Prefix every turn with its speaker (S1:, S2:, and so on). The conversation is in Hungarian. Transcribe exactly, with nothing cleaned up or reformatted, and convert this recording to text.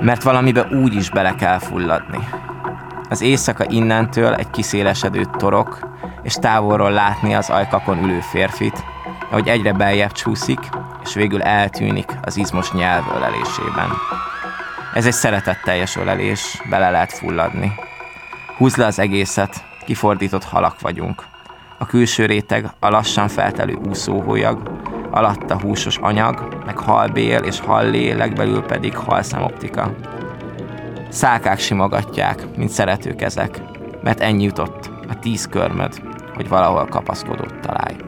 S1: mert valamibe úgy is bele kell fulladni. Az éjszaka innentől egy kiszélesedő torok, és távolról látni az ajkakon ülő férfit, ahogy egyre beljebb csúszik, és végül eltűnik az izmos nyelv ölelésében. Ez egy szeretetteljes ölelés, bele lehet fulladni. Húzd le az egészet, kifordított halak vagyunk. A külső réteg a lassan feltelő úszóhólyag, alatta húsos anyag, meg halbél és hallé, legbelül pedig halszemoptika. Szálkák simogatják, mint szerető kezek, mert ennyi jutott a tíz körmöd, hogy valahol kapaszkodót találj.